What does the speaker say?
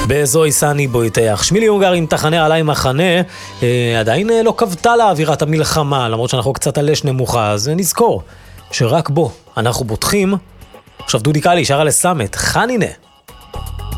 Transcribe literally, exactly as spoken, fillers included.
באזוי סני בויתח. שמילי אונגר עם תחנה עליי מחנה, אה, עדיין אה, לא קבטה לאווירת המלחמה, למרות שאנחנו קצת על אש נמוכה, אז נזכור שרק בו אנחנו בוטחים. עכשיו דודי קלי, שרה לסמת, חנינה.